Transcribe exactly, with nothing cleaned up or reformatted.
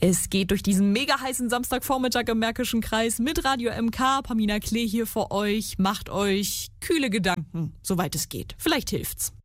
Es geht durch diesen mega heißen Samstagvormittag im Märkischen Kreis mit Radio M K. Pamina Klee hier für euch. Macht euch kühle Gedanken, soweit es geht. Vielleicht hilft's.